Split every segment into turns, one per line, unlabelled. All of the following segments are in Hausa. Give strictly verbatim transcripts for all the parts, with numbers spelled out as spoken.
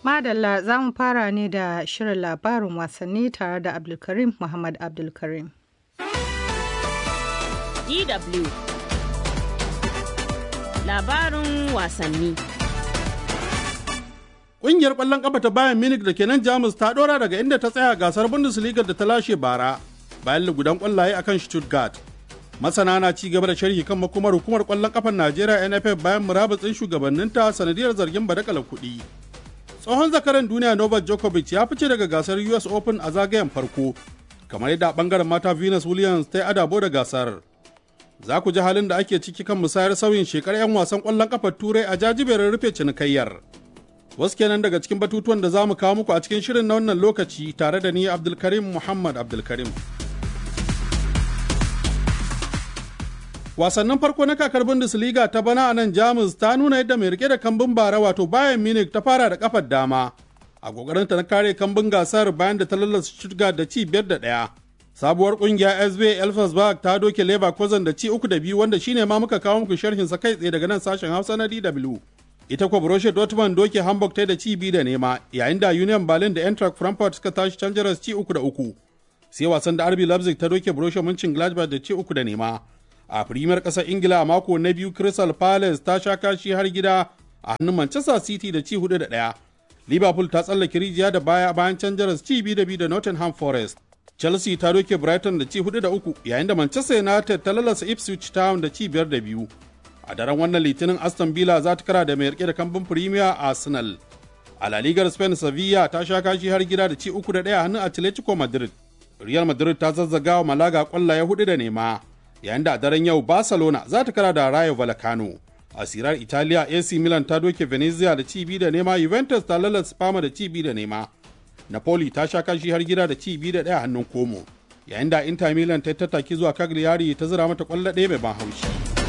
Madalla za mu fara ne da shirin labarin wasanni tare da Abdulkarim Muhammad Abdulkarim.
D W Labarin wasanni.
Ƙungiyar ƙwallon ƙafa ta Bayern Munich da ke nan Jamus ta ɗora daga inda ta tsaya gasar Bundesliga da ta lashe bara bayan lugudan ƙwallaye akan Stuttgart. Masana na ci gaba da sharhi kan makomar hukumar ƙwallon ƙafar Najeriya N F F bayan murabutsin shugabanninta sanadiyar zargin badakalar kuɗi. Tsohon zakaran duniya Novak Djokovic ya fice daga gasar U S Open a zagayen farko, kamar yadda a ɓangaren mata Venus Williams ta yi adabo da gasar. Za ku ji halin da ake ciki kan musayar sauyin shekar 'yan wasan ƙwallon ƙafar Turai a jajiberin rufe cinikayyar. Wasu kenan daga cikin batutuwan da za mu kawo muku a cikin shirin na wannan lokaci tare da ni Abdulkarim Muhammad Abdulkarim. Wasannin farko na kakar Bundesliga ta bana a nan Jamus ta nuna yadda mai rike da kambun bara wato Bayern Munich ta fara da kafar dama a kokarinta na kare kambun gasar bayan da ta lallasa Stuttgart da ci biyar da ɗaya. Sabuwar kungiya S V Elversberg ta doke Leverkusen da ci uku da biyu wanda shine ma muka kawo muku sharhin sa kai tsaye daga nan sashen Hausa na D W. Ita kuwa Borussia Dortmund doke Hamburg ta da ci biyu da nema yayin da Union Berlin da Eintracht Frankfurt suka tashi can jaras ci uku da uku. Sai wasan da R B Leipzig ta doke Borussia Mönchengladbach da ci uku da nema. A Premier ƙasar Ingila a mako na biyu Crystal Palace ta sha kashi har gida a hannun Manchester City da ci hudu da ɗaya. Liverpool ta tsallake rijiya da baya bayan can jaras ci biyu da biyu da Nottingham Forest. Chelsea ta doke Brighton da ci hudu da uku yayin da Manchester United ta lalasa Ipswich Town da ci biyar da biyu. A daren wannan litinin Aston Villa za ta kara da mai rike da kambun Premier Arsenal. A La Ligar Spain Sevilla ta sha kashi har gida da ci uku da ɗaya hannun Atletico Madrid. Real Madrid ta zazzaga wa Malaga kwallaye hudu da nema. Yayin da a daren yau Barcelona za ta kara da Rayo Vallecano. A sirar Italiya A C Milan ta doke Venezia da ci biyu da nema, Juventus ta lalasa Parma da ci biyu da nema. Napoli ta sha kashi har gida da ci biyu da ɗaya hannun Como. Yayin da Inter Milan ta tattaki zuwa Cagliari ta zira mata kwallo ɗaya mai ban haushi.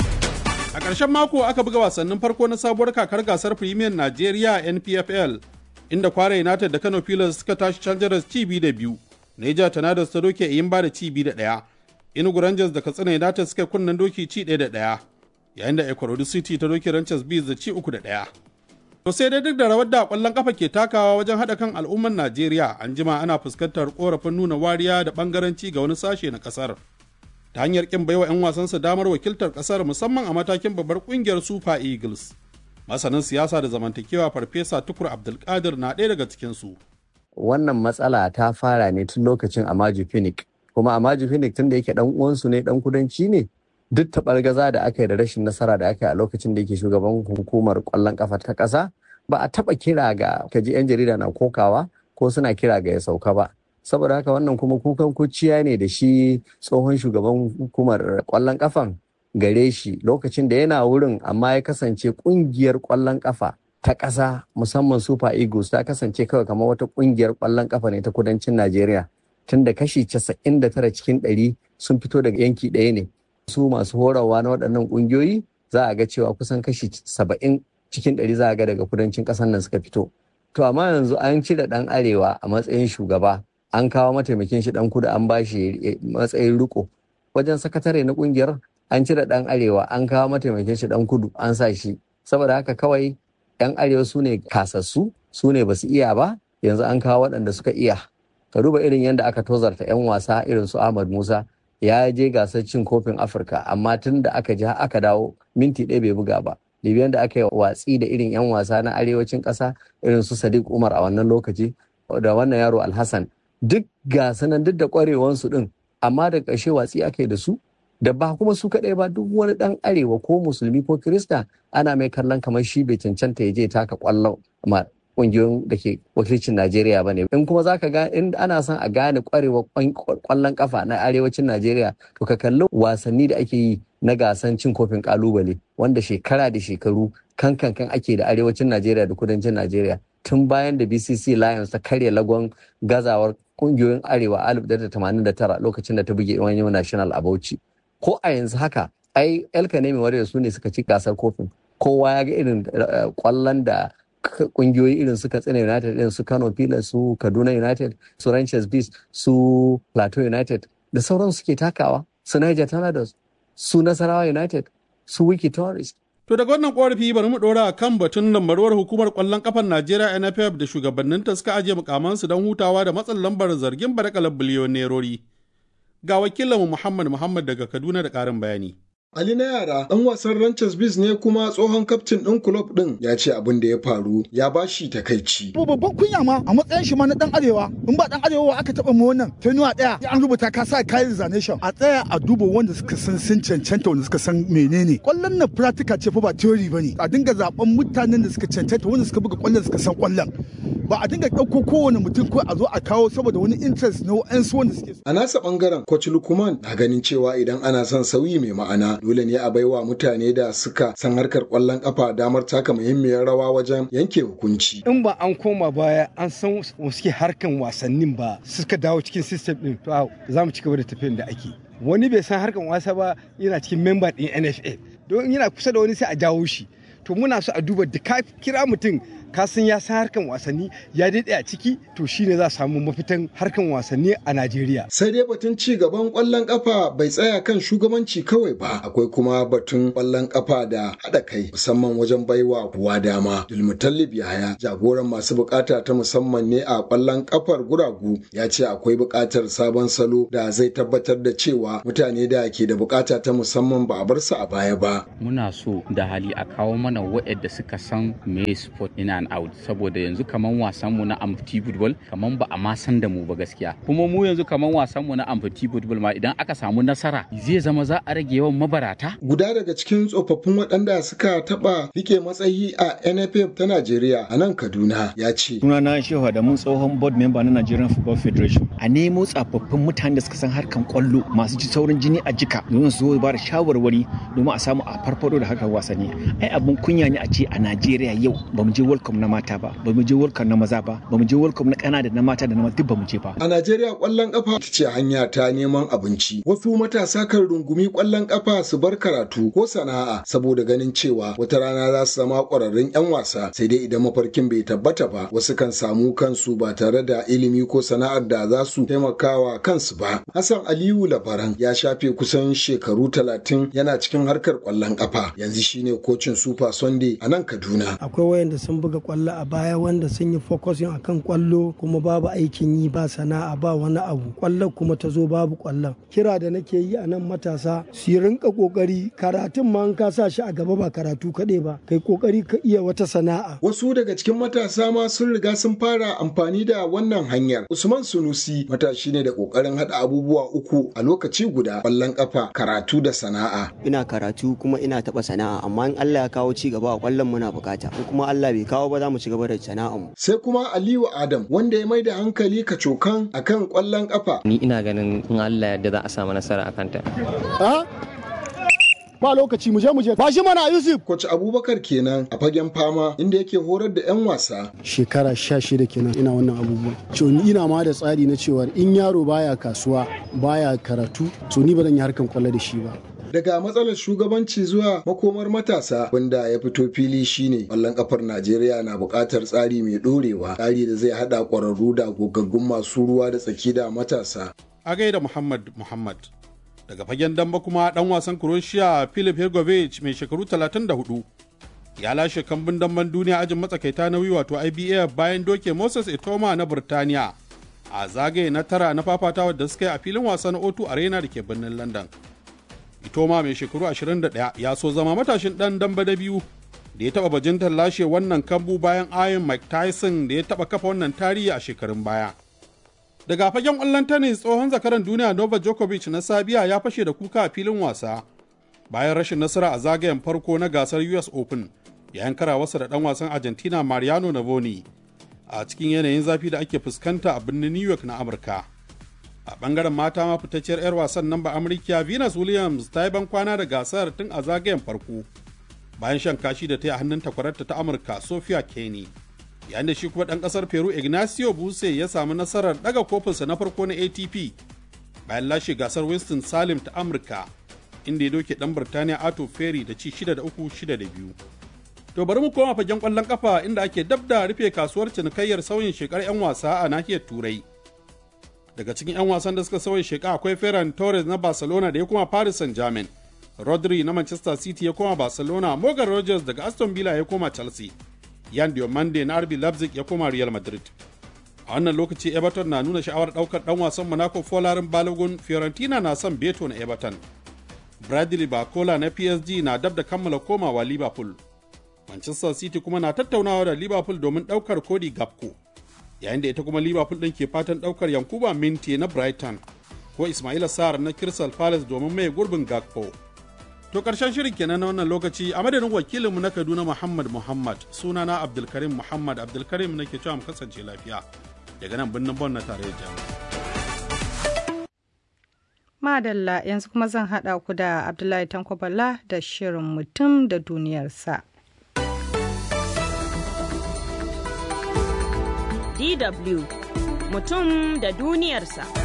A ƙarshen mako aka buga wasannin farko na sabuwar kakar gasar Premier Najeriya N P F L, inda Kwara United da Kano Pillars suka tashi can jaras ci biyu da biyu. Niger Tornadoes ta doke Eyimba da ci biyu da ɗaya. Enugu Rangers da Katsina United suka kunnen doki ci ɗaya da ɗaya. Yayin da Ekorodu City ta doke Rangers Bees da ci uku da ɗaya. To sai dai duk da rawar da ƙwallon ƙafa ke takawa wajen haɗa kan al'ummar Najeriya, an jima ana fuskantar ƙorafin nuna wariya da ɓangaranci ga wani sashe na ƙasar. Ta hanyar kin baiwa 'yan wasansa damar wakiltar kasar musamman a matakin babbar kungiyar Super Eagles. Masanin siyasa da zamantakewa Farfesa Tukur Abdulkadir na ɗaya daga cikinsu.
Wannan matsala ta fara ne tun lokacin Amaju Pinnick. Kuma Amaju Pinnick tun da yake ɗan uwansu ne ɗan kudanci ne, duk taɓargaza da aka yi da rashin nasara da aka yi a lokacin da yake shugaban hukumar ƙwallon ƙafa ta ƙasa, ba a taɓa kira ga kaji 'yan jarida na kokawa ko suna kira ga ya sauka ba. Saboda haka wannan kuma kukan kuciya ne da shi tsohon shugaban hukumar kwallon kafan gare shi lokacin da yana wurin, amma ya kasance kungiyar kwallon kafa ta ƙasa musamman Super Eagles ta kasance kawai kamar wata kungiyar kwallon kafa ne ta kudancin Najeriya, tunda kashi casa'in da tara cikin ɗari sun fito daga yanki ɗaya ne. Su masu horarwa na waɗannan ƙungiyoyi za a ga cewa kusan kashi saba'in cikin ɗari za a ga daga kudancin ƙasar nan suka fito. To amma yanzu an cire ɗan arewa a matsayin shugaba, an kawo mataimakin shi dan kudu an ba shi matsayin riko. Wajen sakatare na kungiyar an cire dan arewa an kawo mataimakin shi dan kudu an sa shi. Saboda haka kawai yan arewa su ne kasassu, su ne basu iya ba, yanzu an kawo waɗanda suka iya. Ka duba irin yadda aka tozarta yan wasa irin su Ahmad Musa, ya je gasar cin kofin Afirka amma tun da aka je aka dawo minti ɗaya bai buga ba. Libyan da aka yi watsi da irin yan wasa na arewacin ƙasa irin su Sadiq Umar a wannan lokaci da wannan yaro Alhassan. Duk gasanan duk da kwarewansu din, amma da ƙarshe watsi aka yi da su, da ba kuma su kaɗai ba, duk wani ɗan arewa ko musulmi ko kirista ana mai kallon kamar shi bai cancanta ya je taka ƙwallon ma ƙungiyoyin da ke wakilcin Najeriya ba ne. In kuma za ka ga in ana son a gane ƙwarewa ƙwallon ƙafa na arewacin Najeriya, to ka kalli wasanni da ake yi na gasan cin kofin ƙalubale wanda shekara da shekaru kan kan kan ake da arewacin Najeriya da kudancin Najeriya. Tun bayan da B C C Lions ta karya lagon gazawar kungiyoyin arewa a alif tara tamanin da tara lokacin da ta buge wani national a Bauchi. Ko a yanzu haka ai El Kanemi Warriors su ne suka ci gasar kofin. Kowa ya ga irin kwallon da kungiyoyi irin su Katsina United, irin su Kano Pillars, su Kaduna United, su Ranchers Beast, su Plateau United da sauran suke takawa, su Niger Tornadoes, su Nasarawa United, su Wiki Tourist.
To daga wannan korafi bari mu ɗora kan batun lambarwar hukumar ƙwallon ƙafar Najeriya N F F da shugabanninta suka ajiye mukamansu don hutawa da matsin lambar zargin badakalar biliyonerori. Ga wakilinmu Muhammad Muhammad daga Kaduna da ƙarin bayani.
Ali na yara ɗan wasan Ranchers Biz ne kuma tsohon kaftin ɗin kulob ɗin ya ce abin da ya faru ya bashi takaici.
Babban kunya ma a matsayin shi ma na ɗan arewa in ba ɗan arewa aka taɓa mu wannan tenuwa ɗaya an rubuta ka sa kayan resignation a tsaya a duba wanda suka san sun cancanta wanda suka san menene. Ƙwallon na practical ce fa ba theory bane a dinga zaben mutanen da suka cancanta wanda suka buga ƙwallon suka san ƙwallon. Ba a dinga ɗauko kowane mutum ko a zo a kawo saboda wani interest na wa'ansu wanda suke.
A nasa ɓangaren Coach Lukman na ganin cewa idan ana son sauyi mai ma'ana dole ne a baiwa mutane da suka san harkar ƙwallon ƙafa damar taka muhimmiyar rawa wajen yanke hukunci.
In ba an koma baya an san suke harkan wasannin ba suka dawo cikin system ɗin to za mu ci gaba da tafiyan da ake. Wani bai san harkan wasa ba yana cikin member ɗin N F A don yana kusa da wani sai a jawo shi. To muna so a duba da ka kira mutum kasan ya san harkan wasanni ya daɗe a ciki to shine za a samu mafitan harkan wasanni a Najeriya.
Sai dai batun ci gaban ƙwallon ƙafa bai tsaya kan shugabanci kawai ba, akwai kuma batun ƙwallon ƙafa da haɗa kai musamman wajen baiwa kowa dama. Dulmutallib Yahaya jagoran masu buƙata ta musamman ne a ƙwallon ƙafar guragu ya ce akwai buƙatar sabon salo da zai tabbatar da cewa mutane da ke da buƙata ta musamman ba a bar su a baya ba.
Muna so da hali a kawo mana waɗanda suka san me sport ina out saboda yanzu kaman wasan mu na amfiti football kaman ba a ma san da mu ba gaskiya kuma mu yanzu kaman wasan mu na amfiti football ma idan aka samu nasara zai zama za a rage yawan mabarata.
Guda daga cikin tsofaffin waɗanda suka taɓa rike matsayi a N F F ta Najeriya a nan Kaduna ya ce
sunana Shehu da mun tsohon board member na Nigerian Football Federation a nemo tsofaffin mutane da suka san harkan kwallo masu ji saurin jini a jika domin su zo ba da shawarwari domin a samu a farfado da harkar wasanni. Ai abun kunya ne a ce a Najeriya yau bamu je World Cup na mata ba, ba mu je World Cup na maza ba, ba mu je World Cup na kana da na mata da na duk ba mu je ba.
A Najeriya ƙwallon ƙafa ta ce hanya ta neman abinci. Wasu matasa kan rungumi ƙwallon ƙafa su bar karatu ko sana'a saboda ganin cewa wata rana za su zama ƙwararrun 'yan wasa. Sai dai idan mafarkin bai tabbata ba, wasu kan samu kansu ba tare da ilimi ko sana'ar da za su taimakawa kansu ba. Hassan Aliyu Labaran ya shafe kusan shekaru talatin yana cikin harkar ƙwallon ƙafa. Yanzu shine kocin Super Sunday a nan Kaduna.
Akwai wayanda sun buga kwallo a baya wanda sun yi focusing akan kwallo kuma babu aikin yi ba sana'a ba wani abu kwallon kuma ta zo babu kwallon. Kira da nake yi a nan matasa su yi rinka kokari karatun ma ka sa shi a gaba ba karatu kaɗai ba kai kokari ka iya wata sana'a.
Wasu daga cikin matasa ma sun riga sun fara amfani da wannan hanyar. Usman Sunusi matashi ne da kokarin haɗa abubuwa uku a lokaci guda kwallon kafa karatu da sana'a.
Ina karatu kuma ina taɓa sana'a amma in Allah ya kawo ci gaba a kwallon muna bukata kuma Allah bai kawo ba za mu ci gaba da sana'armu.
Sai kuma Aliyu Adam wanda ya mai da hankali kacokan akan kwallon kafa.
Ni ina ganin in Allah yadda za a samu nasara akan ta.
Ba lokaci mu je mu je ba shi mana Yusuf.
Coach Abubakar kenan a fagen fama inda yake horar da 'yan wasa.
Shekara sha shida kenan ina wannan abubuwan. To ni ina ma da tsari na cewa in yaro baya kasuwa baya karatu to ni ba zan yi harkan kwallo da shi ba.
Daga matsalar shugabanci zuwa makomar matasa wanda ya fito fili shine ƙwallon kafar Najeriya na buƙatar tsari mai ɗorewa, tsari da zai haɗa ƙwararru da gogaggun masu ruwa da tsaki da matasa.
A gaida Muhammad Muhammad. Daga fagen damba kuma ɗan wasan Croatia Filip Hrgovic mai shekaru talatin da hudu ya lashe kambun damban duniya ajin matsakaita nauyi wato I B F bayan doke Moses Itoma na Burtaniya a zagaye na tara na fafatawa da suka yi a filin wasan O two Arena da ke birnin London. Itoma mai shekaru ashirin da ɗaya ya so zama matashin ɗan damba da biyu da ya taɓa bajintar lashe wannan kambu bayan ayin Mike Tyson da ya taɓa kafa wannan tarihi a shekarun baya. Daga fagen ƙwallon tennis tsohon zakaran duniya Novak Djokovic na Sabiya ya fashe da kuka a filin wasa bayan rashin nasara a zagayen farko na gasar U S Open yayin karawarsa da ɗan wasan Argentina Mariano Navoni a cikin yanayin zafi da ake fuskanta a birnin New York na Amurka. A ɓangaren mata ma fitacciyar 'yar wasan nan ba Amurkiya Venus Williams ta yi ban kwana da gasar tun a zagayen farko bayan shan kashi da ta yi a hannun takwararta ta Amurka Sophia Kenny. Yayin da shi kuma ɗan ƙasar Peru Ignacio Buse ya samu nasarar ɗaga kofinsa na farko na A T P bayan lashe gasar Winston Salim ta Amurka inda ya doke ɗan Birtaniya Arthur Ferry da ci shida da uku shida da biyu. To bari mu koma fagen ƙwallon ƙafa inda ake dab da rufe kasuwar cinikayyar sauyin shekar 'yan wasa a nahiyar Turai. Daga cikin 'yan wasan da suka sauya sheka akwai Ferran Torres na Barcelona da ya kuma Paris Saint-Germain, Rodri na Manchester City ya koma Barcelona, Morgan Rogers daga Aston Villa ya koma Chelsea, Yan Diomande na R B Leipzig ya koma Real Madrid. A wannan lokaci Everton na nuna sha'awar daukar dan wasan Monaco Folarin Balogun, Fiorentina na son Beto na Everton. Bradley Barcola na P S G na dab da kammala komawa Liverpool. Manchester City kuma na tattaunawa da Liverpool domin daukar Cody Gakpo, yayin da ita kuma Liverpool din ke fatan daukar Yankuba Minteh na Brighton ko Ismaila Sarr na Crystal Palace domin mai gurbin Gakpo. To karshen shirin kenan na wannan lokaci, a madadin wakilinmu na Kaduna Muhammad Muhammad, sunana Abdulkarim Muhammad Abdulkarim nake cewa mu kasance lafiya daga nan birnin Bon na tarayyar Jamus.
Madalla, yanzu kuma zan haɗa ku da Abdullahi Tanko Bala da shirin mutum da duniyarsa.
D W mutum da duniyarsa.